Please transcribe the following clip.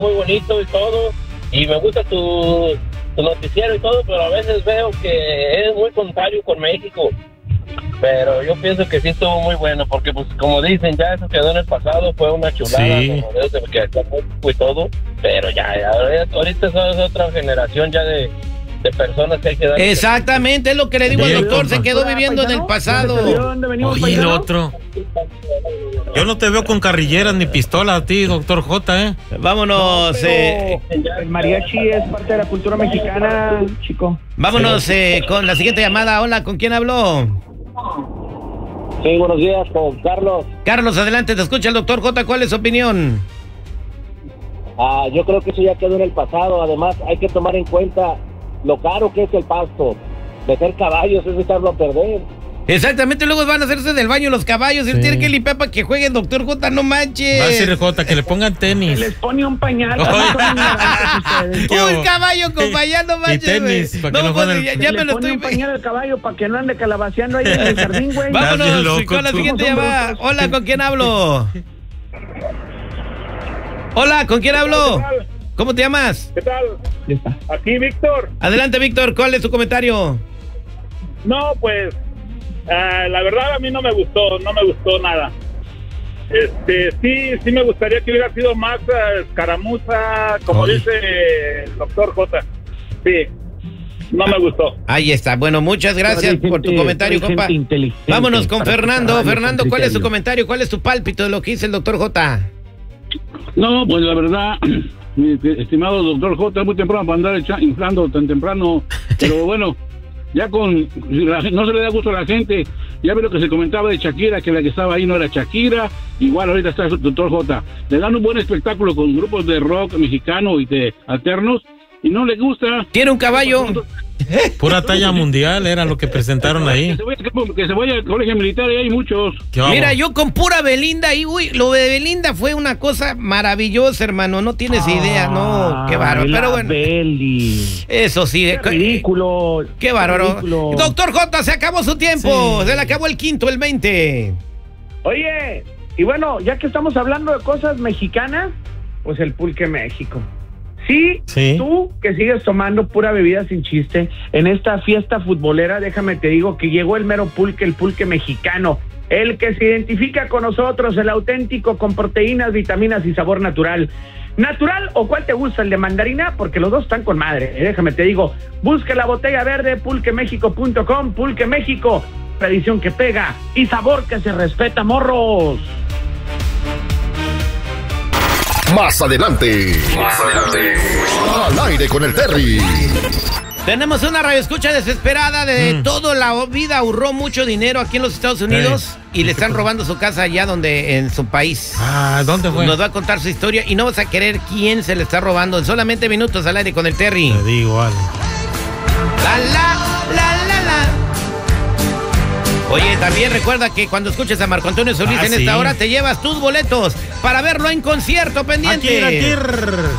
muy bonito y todo, y me gusta tu noticiero y todo, pero a veces veo que es muy contrario con México. Pero yo pienso que sí estuvo muy bueno, porque pues como dicen, ya eso quedó en el pasado, fue una chulada, Sí. como desde que está México y todo, pero ya ahorita es otra generación ya de personas que hay que dar. Exactamente, es lo que le digo al Bien, doctor, compa. se quedó viviendo en el pasado. Oye, el otro. Yo no te veo con carrilleras ni pistola a ti, doctor J, ¿eh? Vámonos, El mariachi es parte de la cultura mexicana, chico. vámonos con la siguiente llamada. Hola, ¿con quién habló? Sí, buenos días, con Carlos. Carlos, adelante, te escucha el doctor J, ¿cuál es su opinión? Yo creo que eso ya quedó en el pasado. Además, hay que tomar en cuenta lo caro que es el pasto. Meter caballos es echarlo a perder. Exactamente, luego van a hacerse del baño los caballos, él tiene que limpiar para que juegue el doctor J, no manches. Va a decir J que le pongan tenis. Les pone un pañal. Oye. ¿Cómo son ignorantes ustedes? Un caballo con pañal, no manches, tenis, güey. para que no pues, juegue el- ya Le me lo pone estoy... un pañal al caballo para que no ande calabaceando ahí en el jardín, güey. Estás bien Vámonos loco, con la tú. siguiente Somos llamada. brutos. Hola, ¿con quién hablo? Hola, ¿con quién hablo? ¿Cómo te llamas? ¿Qué tal? Ya está. Aquí, Víctor. Adelante, Víctor, ¿cuál es tu comentario? No, pues, la verdad a mí no me gustó nada. Sí me gustaría que hubiera sido más escaramuza, como Oye. dice el doctor J. Sí, no me gustó. Ahí está. Bueno, muchas gracias por tu comentario, compa. Vámonos con Fernando. Fernando, ¿cuál es tu comentario? ¿Cuál es tu pálpito de lo que dice el doctor J? No, pues la verdad, mi estimado doctor J, es muy temprano para andar inflando tan temprano, pero bueno, ya no se le da gusto a la gente. Ya ve lo que se comentaba de Shakira, que la que estaba ahí no era Shakira, igual ahorita está el doctor J. Le dan un buen espectáculo con grupos de rock mexicano y de alternos, y no le gusta. ¿Tiene un caballo? Pura talla mundial era lo que presentaron ahí. Que se vaya al colegio militar, y hay muchos. ¿Qué vamos? Mira, yo con pura Belinda y uy, lo de Belinda fue una cosa maravillosa, hermano, no tienes idea, no, qué bárbaro, pero bueno, Beli. eso sí, Ridículo. qué bárbaro. Ridículo. Doctor J, se acabó su tiempo, se le acabó el quinto, el 20. Oye, y bueno, ya que estamos hablando de cosas mexicanas, pues el Pulque México. Sí, Sí. tú que sigues tomando pura bebida sin chiste, en esta fiesta futbolera, déjame te digo que llegó el mero pulque, el pulque mexicano, el que se identifica con nosotros, el auténtico, con proteínas, vitaminas y sabor natural. ¿Natural o cuál te gusta? ¿El de mandarina? Porque los dos están con madre, déjame te digo, busca la botella verde, pulquemexico.com, Pulque México, tradición que pega y sabor que se respeta, morros. Más adelante. Al aire con el Terry. Tenemos una radioescucha desesperada de toda la vida, ahorró mucho dinero aquí en los Estados Unidos y le están robando su casa allá donde en su país. ¿Dónde fue? Nos va a contar su historia y no vas a querer quién se le está robando en solamente minutos al aire con el Terry. Te digo, vale. La. Oye, también recuerda que cuando escuches a Marco Antonio Solís en esta sí. hora te llevas tus boletos para verlo en concierto pendiente. Aquí.